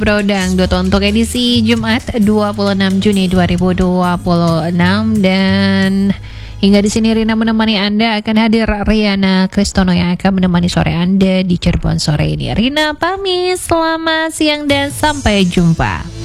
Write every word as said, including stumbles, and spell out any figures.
Bro Dangdut untuk edisi Jumat dua puluh enam Juni dua ribu dua puluh enam. Dan hingga di sini Rina menemani Anda, akan hadir Riana Kristono yang akan menemani sore Anda di Cirebon sore ini. Rina pamit, selamat siang dan sampai jumpa.